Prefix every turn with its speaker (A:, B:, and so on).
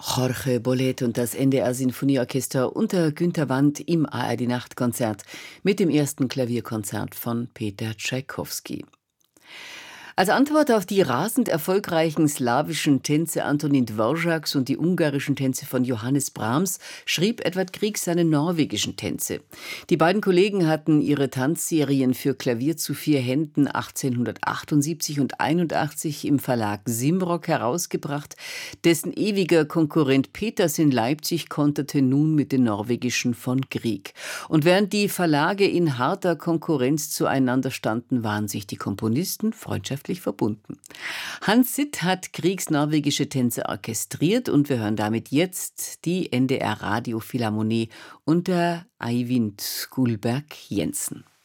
A: Jorge Bolet und das NDR Sinfonieorchester unter Günter Wandt im ARD-Nachtkonzert mit dem ersten Klavierkonzert von Peter Tschaikowski. Als Antwort auf die rasend erfolgreichen slawischen Tänze Antonin Dvořáks und die ungarischen Tänze von Johannes Brahms schrieb Edvard Grieg seine norwegischen Tänze. Die beiden Kollegen hatten ihre Tanzserien für Klavier zu 4 Händen 1878 und 81 im Verlag Simrock herausgebracht. Dessen ewiger Konkurrent Peters in Leipzig konterte nun mit den norwegischen von Grieg. Und während die Verlage in harter Konkurrenz zueinander standen, waren sich die Komponisten freundschaftlich verbunden. Hans Sitt hat Griegs norwegische Tänze orchestriert und wir hören damit jetzt die NDR Radiophilharmonie unter Eivind Gullberg Jensen.